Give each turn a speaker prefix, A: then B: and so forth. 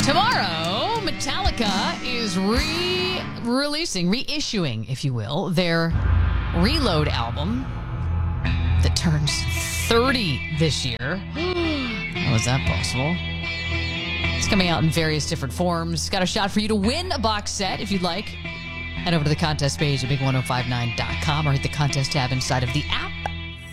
A: Tomorrow, Metallica is reissuing, if you will, their Reload album that turns 30 this year. How is that possible? It's coming out in various different forms. Got a shot for you to win a box set if you'd like. Head over to the contest page at big1059.com or hit the contest tab inside of the app.